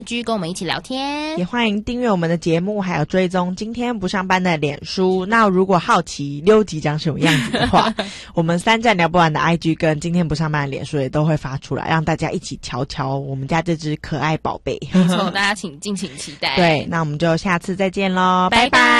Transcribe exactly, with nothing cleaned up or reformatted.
继续跟我们一起聊天， 也欢迎订阅我们的节目，还有追踪今天不上班的脸书。那如果好奇溜吉长什么样子的话，我们三站聊不完的 I G 跟今天不上班的脸书也都会发出来，让大家一起瞧瞧我们家这只可爱宝贝。 没错，大家请敬请期待。 对，那我们就下次再见咯，拜拜。 拜拜。